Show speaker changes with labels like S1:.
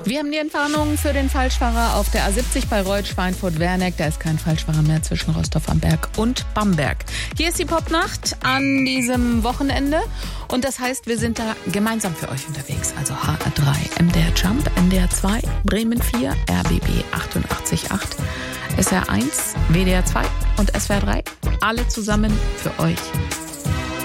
S1: Wir haben die Entwarnung für den Falschfahrer auf der A70 bei Reut, Schweinfurt-Werneck. Da ist kein Falschfahrer mehr zwischen Rostov am Berg und Bamberg. Hier ist die Popnacht an diesem Wochenende. Und das heißt, wir sind da gemeinsam für euch unterwegs. Also HR3, MDR Jump, NDR 2, Bremen 4, RBB 88.8, SR 1, WDR 2 und SWR 3. Alle zusammen für euch